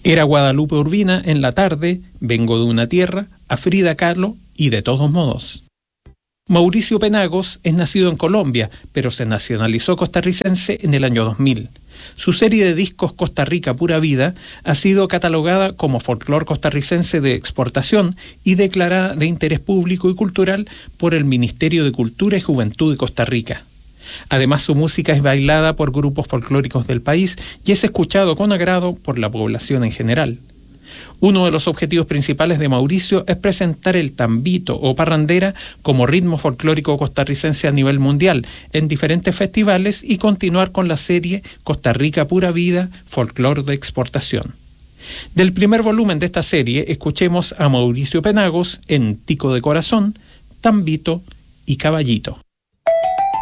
Era Guadalupe Urbina en la tarde, Vengo de una tierra, a Frida Kahlo y De todos modos. Mauricio Penagos es nacido en Colombia, pero se nacionalizó costarricense en el año 2000. Su serie de discos Costa Rica Pura Vida ha sido catalogada como folclor costarricense de exportación y declarada de interés público y cultural por el Ministerio de Cultura y Juventud de Costa Rica. Además, su música es bailada por grupos folclóricos del país y es escuchado con agrado por la población en general. Uno de los objetivos principales de Mauricio es presentar el tambito o parrandera como ritmo folclórico costarricense a nivel mundial en diferentes festivales y continuar con la serie Costa Rica Pura Vida, folclor de exportación. Del primer volumen de esta serie, escuchemos a Mauricio Penagos en Tico de Corazón, Tambito y Caballito.